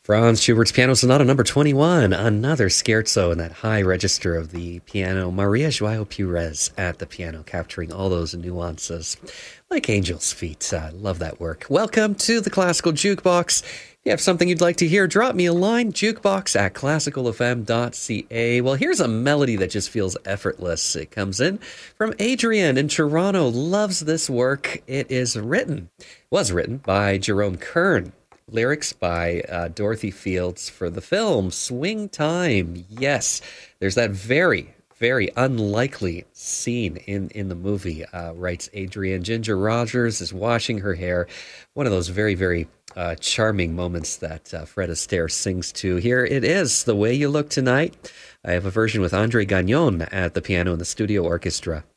Franz Schubert's Piano Sonata number 21, another scherzo in that high register of the piano. Maria Joao Pires at the piano, capturing all those nuances like angel's feet. I love that work. Welcome to the Classical Jukebox. If you have something you'd like to hear, drop me a line, jukebox at classicalfm.ca. Well, here's a melody that just feels effortless. It comes in from Adrian in Toronto. Loves this work. It was written by Jerome Kern. Lyrics by Dorothy Fields for the film Swing Time. Yes, there's that very, very unlikely scene in the movie, writes Adrian. Ginger Rogers is washing her hair. One of those very, very charming moments that Fred Astaire sings to. Here it is, The Way You Look Tonight. I have a version with Andre Gagnon at the piano and the studio orchestra.